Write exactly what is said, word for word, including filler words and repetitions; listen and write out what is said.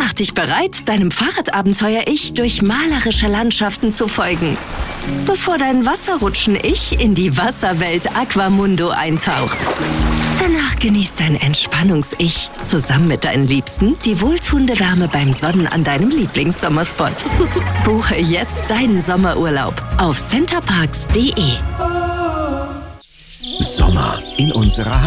Mach dich bereit, deinem Fahrradabenteuer-Ich durch malerische Landschaften zu folgen, bevor dein Wasserrutschen-Ich in die Wasserwelt Aquamundo eintaucht. Danach genießt dein Entspannungs-Ich zusammen mit deinen Liebsten die wohltuende Wärme beim Sonnen an deinem Lieblingssommerspot. Buche jetzt deinen Sommerurlaub auf centerparks punkt de. Sommer in unserer